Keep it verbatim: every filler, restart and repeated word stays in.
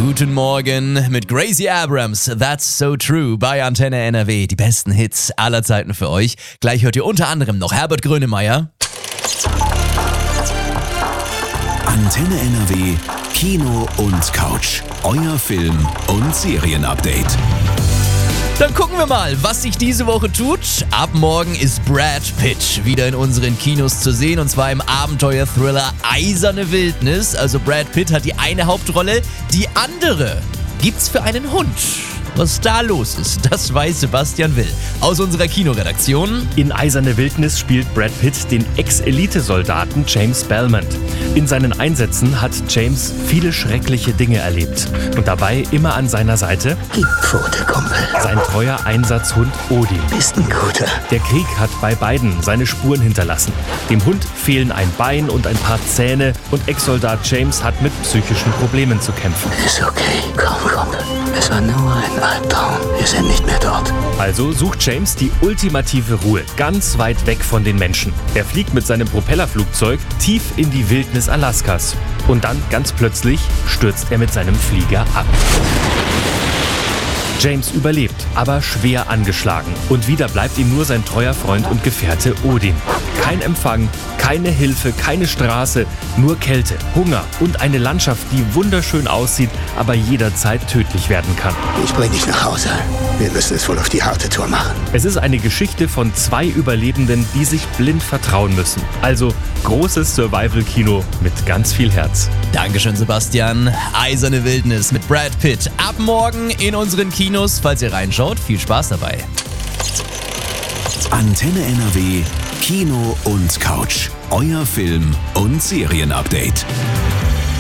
Guten Morgen mit Gracie Abrams, That's So True bei Antenne N R W. Die besten Hits aller Zeiten für euch. Gleich hört ihr unter anderem noch Herbert Grönemeyer. Antenne N R W, Kino und Couch. Euer Film- und Serienupdate. Dann gucken wir mal, was sich diese Woche tut. Ab morgen ist Brad Pitt wieder in unseren Kinos zu sehen, und zwar im Abenteuer-Thriller Eiserne Wildnis. Also Brad Pitt hat die eine Hauptrolle, die andere gibt's für einen Hund. Was da los ist, das weiß Sebastian Will aus unserer Kinoredaktion. In Eiserne Wildnis spielt Brad Pitt den Ex-Elite-Soldaten James Belmont. In seinen Einsätzen hat James viele schreckliche Dinge erlebt. Und dabei immer an seiner Seite Gib Pfote, Kumpel. sein treuer Einsatzhund Odin. Bist ein guter. Der Krieg hat bei beiden seine Spuren hinterlassen. Dem Hund fehlen ein Bein und ein paar Zähne und Ex-Soldat James hat mit psychischen Problemen zu kämpfen. Ist okay. Komm, Kumpel. Es war nur ein Albtraum. Wir sind nicht mehr dort. Also sucht James die ultimative Ruhe, ganz weit weg von den Menschen. Er fliegt mit seinem Propellerflugzeug tief in die Wildnis Alaskas. Und dann, ganz plötzlich, stürzt er mit seinem Flieger ab. James überlebt, aber schwer angeschlagen. Und wieder bleibt ihm nur sein treuer Freund und Gefährte Odin. Kein Empfang, keine Hilfe, keine Straße, nur Kälte, Hunger und eine Landschaft, die wunderschön aussieht, aber jederzeit tödlich werden kann. Ich bring dich nach Hause. Wir müssen es wohl auf die harte Tour machen. Es ist eine Geschichte von zwei Überlebenden, die sich blind vertrauen müssen. Also großes Survival-Kino mit ganz viel Herz. Dankeschön, Sebastian. Eiserne Wildnis mit Brad Pitt. Ab morgen in unseren Kinos. Falls ihr reinschaut, viel Spaß dabei. Antenne N R W, Kino und Couch. Euer Film- und Serienupdate.